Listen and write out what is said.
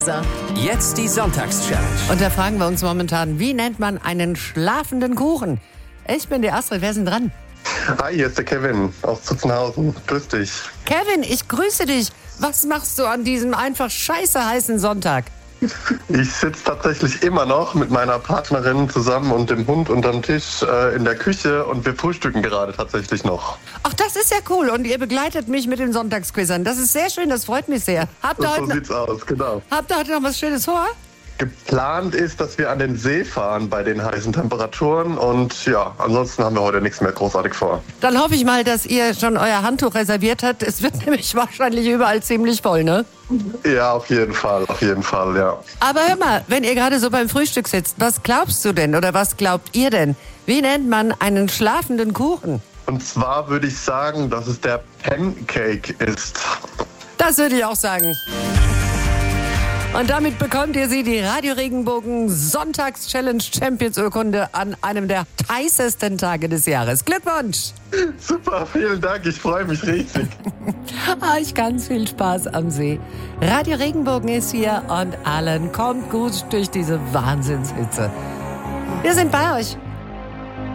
Jetzt die Sonntagschallenge. Und da fragen wir uns momentan, wie nennt man einen schlafenden Kuchen? Ich bin die Astrid, wer ist denn dran? Hi, hier ist der Kevin aus Zutzenhausen. Grüß dich. Kevin, ich grüße dich. Was machst du an diesem einfach scheiße heißen Sonntag? Ich sitze tatsächlich immer noch mit meiner Partnerin zusammen und dem Hund unterm Tisch in der Küche und wir frühstücken gerade tatsächlich noch. Ach, das ist ja cool. Und ihr begleitet mich mit den Sonntagsquizern. Das ist sehr schön, das freut mich sehr. Habt ihr So sieht's aus, genau. heute noch was Schönes vor? Geplant ist, dass wir an den See fahren bei den heißen Temperaturen und ja, ansonsten haben wir heute nichts mehr großartig vor. Dann hoffe ich mal, dass ihr schon euer Handtuch reserviert habt. Es wird nämlich wahrscheinlich überall ziemlich voll, ne? Ja, auf jeden Fall, ja. Aber hör mal, wenn ihr gerade so beim Frühstück sitzt, was glaubst du denn oder was glaubt ihr denn? Wie nennt man einen schlafenden Kuchen? Und zwar würde ich sagen, dass es der Pancake ist. Das würde ich auch sagen. Und damit bekommt ihr sie, die Radio Regenbogen Sonntags-Challenge Champions Urkunde an einem der heißesten Tage des Jahres. Glückwunsch! Super, vielen Dank, ich freue mich riesig. Euch ganz viel Spaß am See. Radio Regenbogen ist hier und allen kommt gut durch diese Wahnsinnshitze. Wir sind bei euch.